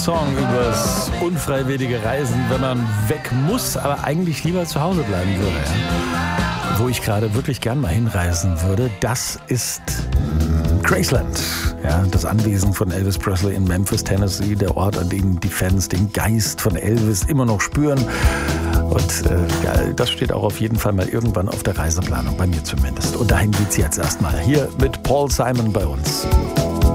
Song übers unfreiwillige Reisen, wenn man weg muss, aber eigentlich lieber zu Hause bleiben würde. Ja. Wo ich gerade wirklich gern mal hinreisen würde, das ist Graceland. Ja, das Anwesen von Elvis Presley in Memphis, Tennessee, der Ort, an dem die Fans den Geist von Elvis immer noch spüren. Und ja, das steht auch auf jeden Fall mal irgendwann auf der Reiseplanung, bei mir zumindest. Und dahin geht's jetzt erstmal. Hier mit Paul Simon bei uns.